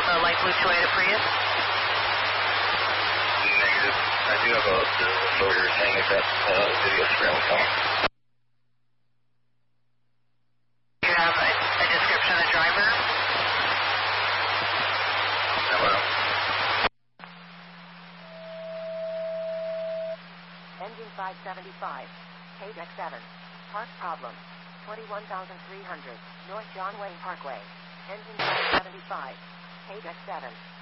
the light blue Toyota Prius? Negative. I do have a photo saying that video screen coming. Do you have a description of the driver? Hello. Engine 575, Paydeck 7. Park problem. 21,300, North John Wayne Parkway. Engine 575, Paydeck 7.